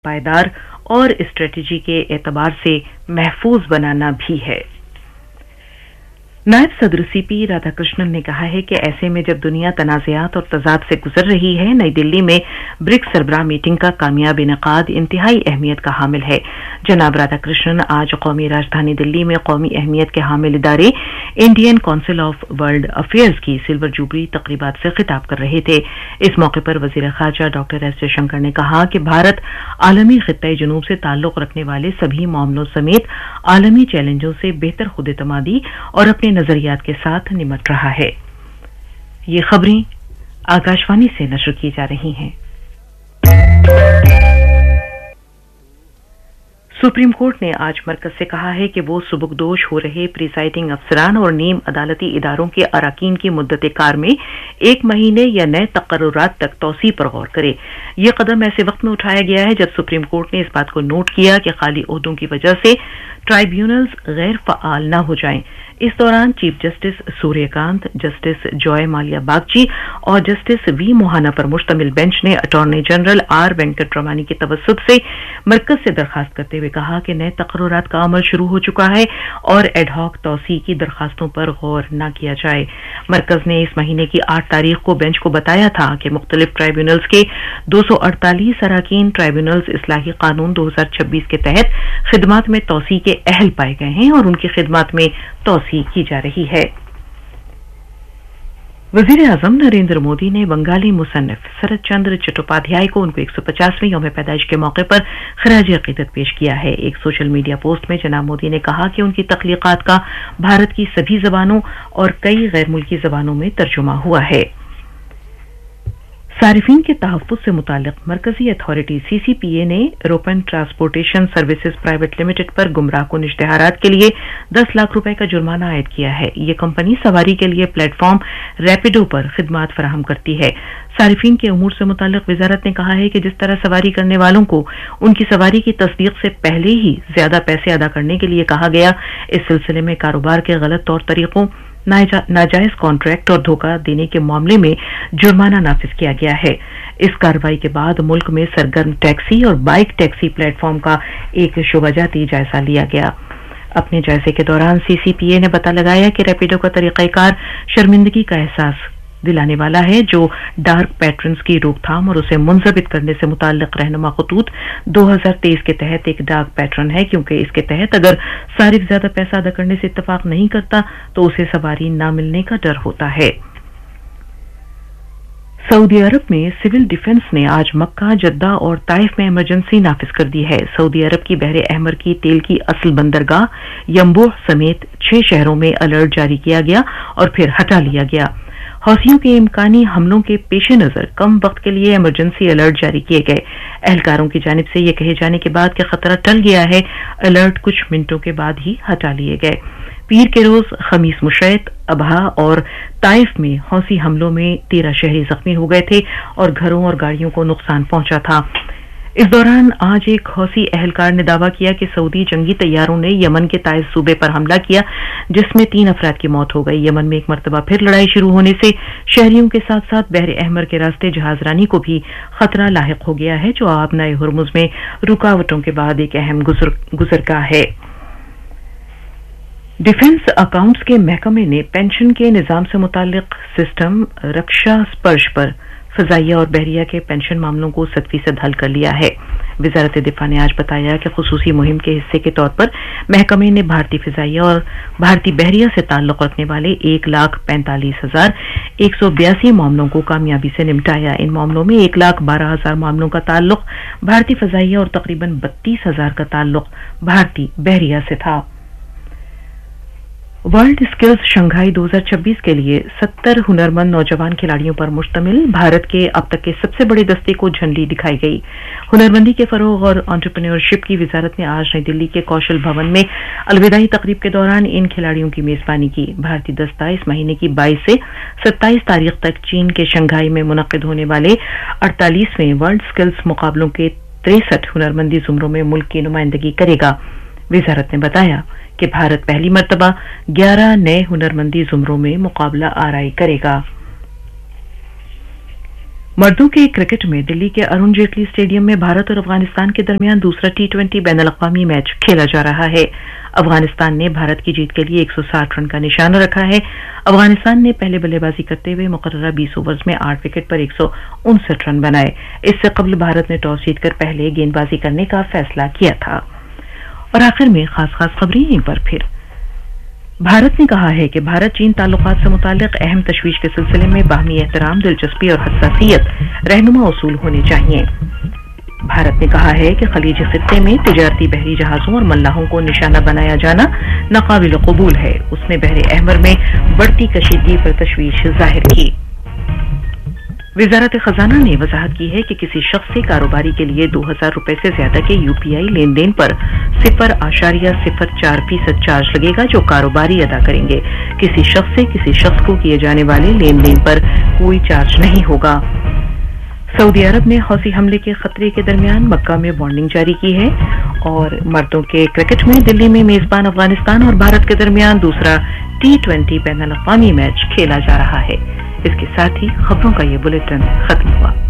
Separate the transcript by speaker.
Speaker 1: पायदार और स्ट्रेटजी के एतबार से महफूज बनाना भी है। नायब सदर सीपी राधाकृष्णन ने कहा है कि ऐसे में जब दुनिया तनाज़ात और तजाद से गुजर रही है, नई दिल्ली में ब्रिक्स सरबराह मीटिंग का कामयाब इनेकाद इंतहाई अहमियत का हामिल है। जनाब राधाकृष्णन आज कौमी राजधानी दिल्ली में कौमी अहमियत के हामिल इदारे Indian council of world affairs की सिल्वर जुबली तकरीबात से खिताब कर रहे थे। इस मौके पर वजीर खारजा डॉक्टर एस जयशंकर ने कहा कि भारत आलमी खित्ते जनूब से ताल्लुक रखने वाले सभी मामलों समेत आलमी चैलेंजों से बेहतर खुद-एतमादी और अपने नजरियात के साथ निमट रहा है। ये खबरें आकाशवाणी से नशर की जा रही हैं। सुप्रीम कोर्ट ने आज मरकज से कहा है कि वो सुबुकदोश हो रहे प्रिसाइडिंग अफसरान और नीम अदालती इदारों के अराकीन की मुद्दत कार में 1 महीने या नए तकर्रुरात तक तौसी पर गौर करे। ये कदम ऐसे वक्त में उठाया गया है जब सुप्रीम कोर्ट ने इस बात को नोट किया कि खाली ओहदों की वजह से ट्राइब्यूनल्स गैर फ़आल न हो जाएं। इस दौरान chief justice Suryakant, justice Joy Mallya Bagchi और जस्टिस वी मोहाना पर मुश्तमिल बेंच ने अटॉर्नी जनरल आर वेंकटरमणी के तवस्सुत से मरकज से दरखास्त करते हुए कहा कि नए तकर्रुरात का अमल शुरू हो चुका है और एडहॉक तौसी की दरखास्तों पर गौर न किया जाए। मरकज ने इस महीने की 8 तारीख को बेंच को बताया था कि मुख्तलिफ ट्राइब्यूनल्स के 248 अराकीन ट्राइब्यूनल्स इस्लाही कानून 2026 के तहत खिदमात में तौसी के अहल पाए गए हैं और उनकी खिदमात में तौसी की जा रही है। वजीर आजम नरेंद्र मोदी ने बंगाली मुसन्निफ शरद चंद्र चट्टोपाध्याय को उनको 150वें यौम पैदाइश के मौके पर खराज अकीदत पेश किया है। एक सोशल मीडिया पोस्ट में जनाब मोदी ने कहा कि उनकी तख्लीकात का भारत की सभी जबानों और कई गैर मुल्की जबानों में तर्जुमा हुआ है। सारिफीन के तहफ़्फ़ुज़ से मुताल्लिक़ मरकजी अथॉरिटी CCPA ने रोपन ट्रांसपोर्टेशन सर्विसेज प्राइवेट लिमिटेड पर गुमराहकुन इश्तिहारात के लिए 10 लाख रुपए का जुर्माना आयद किया है। ये कंपनी सवारी के लिए प्लेटफॉर्म रैपिडो पर खिदमात फराहम करती है। सारिफीन के उमूर से मुताल्लिक़ वजारत ने कहा है कि जिस तरह सवारी करने वालों को उनकी सवारी की तस्दीक से पहले ही ज्यादा पैसे अदा करने के लिए कहा गया, इस सिलसिले में कारोबार के गलत तौर तरीकों, नाजायज कॉन्ट्रैक्ट और धोखा देने के मामले में जुर्माना नाफिज किया गया है। इस कार्रवाई के बाद मुल्क में सरगर्म टैक्सी और बाइक टैक्सी प्लेटफॉर्म का एक शोबाजाती जायजा लिया गया। अपने जायजे के दौरान CCPA ने पता लगाया कि रैपिडो का तरीक़ाकार शर्मिंदगी का एहसास दिलाने वाला है, जो डार्क पैट्रन्स की रोकथाम और उसे मुंजबित करने से मुताल्लिक रहनुमा खतूत 2023 के तहत एक डार्क पैटर्न है, क्योंकि इसके तहत अगर सारिफ ज्यादा पैसा अदा करने से इत्तफाक नहीं करता तो उसे सवारी न मिलने का डर होता है। सऊदी अरब में सिविल डिफेंस ने आज मक्का, जद्दा और ताइफ में इमरजेंसी नाफिज कर दी है। सऊदी अरब की बहरे अहमर की तेल की असल बंदरगाह यम्बूह समेत 6 शहरों में अलर्ट जारी किया गया और फिर हटा लिया गया। हौसियों के इम्कानी हमलों के पेश नजर कम वक्त के लिए इमरजेंसी अलर्ट जारी किए गए। एहलकारों की जानिब से यह कहे जाने के बाद कि खतरा टल गया है, अलर्ट कुछ मिनटों के बाद ही हटा लिए गए। पीर के रोज खमीस मुशैत, अबहा और ताइफ में हौसी हमलों में 13 शहरी जख्मी हो गए थे और घरों और गाड़ियों को नुकसान पहुंचा था। इस दौरान आज एक हौसी एहलकार ने दावा किया कि सऊदी जंगी तैयारों ने यमन के ताइफ सूबे पर हमला किया, जिसमें 3 अफराद की मौत हो गई। यमन में एक मरतबा फिर लड़ाई शुरू होने से शहरियों के साथ साथ बहरे अहमर के रास्ते जहाजरानी को भी खतरा लाहिक हो गया है, जो आबनाए हुर्मुज में रुकावटों के बाद एक अहम गुजरगाह है। डिफेंस अकाउंट्स के महकमे ने पेंशन के निजाम से मुताल्लिक सिस्टम रक्षा स्पर्श पर फजाइया और बहरिया के पेंशन मामलों को 100% हल कर लिया है। वजारत दिफा ने आज बताया कि खुसूसी मुहिम के हिस्से के तौर पर महकमे ने भारतीय फिजाइया और भारतीय बहरिया से ताल्लुक रखने वाले 1,45,182 मामलों को कामयाबी से निपटाया। इन मामलों में 1,12,000 मामलों का ताल्लुक भारतीय फिजाइया और तकरीबन 32,000 का ताल्लुक भारतीय बहरिया से था। वर्ल्ड स्किल्स शंघाई 2026 के लिए 70 हुनरमंद नौजवान खिलाड़ियों पर मुश्तमिल भारत के अब तक के सबसे बड़े दस्ते को झंडी दिखाई गई। हुनरमंदी के फरोग और एंटरप्रेन्योरशिप की वजारत ने आज नई दिल्ली के कौशल भवन में अलविदाई तकरीब के दौरान इन खिलाड़ियों की मेजबानी की। भारतीय दस्ता इस महीने की 22 से 27 तारीख तक चीन के शंघाई में मुनक्किद होने वाले 48वें वर्ल्ड स्किल्स मुकाबलों के 63 हुनरमंदी जुमरों में मुल्क की नुमाइंदगी करेगा। वजारत ने बताया कि भारत पहली मर्तबा 11 नए हुनरमंदी जुमरों में मुकाबला आराई करेगा। मर्दों के क्रिकेट में दिल्ली के अरुण जेटली स्टेडियम में भारत और अफगानिस्तान के दरमियान दूसरा T20 बैनुल-अक़वामी मैच खेला जा रहा है। अफगानिस्तान ने भारत की जीत के लिए 160 रन का निशाना रखा है। अफगानिस्तान ने पहले बल्लेबाजी करते हुए मुकर्ररा 20 ओवर्स में 8 विकेट पर 159 रन बनाए। इससे कबल भारत ने टॉस जीतकर पहले गेंदबाजी करने का फैसला किया था। और आखिर में खास खबरें एक बार फिर। भारत ने कहा है कि भारत चीन ताल्लुकात से मुताल्लिक अहम तशवीश के सिलसिले में बाहमी एहतराम, दिलचस्पी और हसासियत रहनुमा उसूल होने चाहिए। भारत ने कहा है कि खलीज खित्ते में तिजारती बहरी जहाजों और मल्लाहों को निशाना बनाया जाना नाकाबिल कबूल है। उसने बहरे अहमर में बढ़ती कशीदगी पर तशवीश जाहिर की। वजारत खजाना ने वजाहत की है कि किसी शख्स से कारोबारी के लिए 2000 रुपए से ज्यादा के UPI लेन देन पर 0.04% चार्ज लगेगा, जो कारोबारी अदा करेंगे। किसी शख्स से किसी शख्स को किए जाने वाले लेन देन पर कोई चार्ज नहीं होगा। सऊदी अरब ने हौसी हमले के खतरे के दरमियान मक्का में वार्निंग जारी की है। और मर्दों के क्रिकेट में दिल्ली में मेजबान अफगानिस्तान और भारत के दरमियान दूसरा T20 बैनुल-अक़वामी मैच खेला जा रहा है। इसके साथ ही खबरों का ये बुलेटिन खत्म हुआ।